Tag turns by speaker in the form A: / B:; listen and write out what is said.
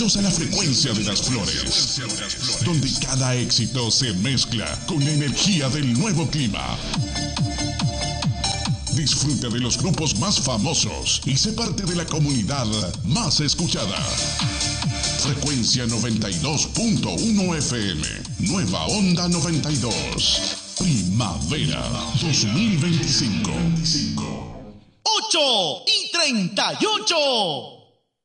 A: Bienvenidos a la frecuencia de las flores, donde cada éxito se mezcla con la energía del nuevo clima. Disfrute de los grupos más famosos y sé parte de la comunidad más escuchada. Frecuencia 92.1 FM, Nueva Onda 92. Primavera 2025.
B: 8:38.